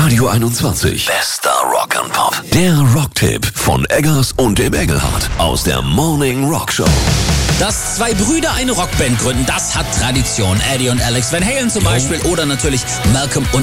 Radio 21. Bester Rock'n'Pop. Der Rocktipp von Eggers und dem Engelhardt aus der Morning Rock Show. Dass zwei Brüder eine Rockband gründen, das hat Tradition. Eddie und Alex Van Halen zum Beispiel oder natürlich Malcolm und